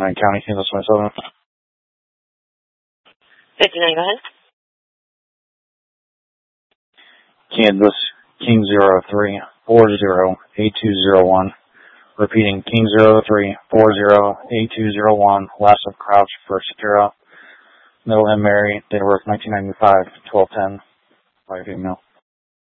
59 County, Kansas 27. 59, go ahead. Kansas, King 03408201. Repeating, King 03408201. Last of Crouch for Shapiro. Middle and Mary, date of birth 1995, 1210. By female.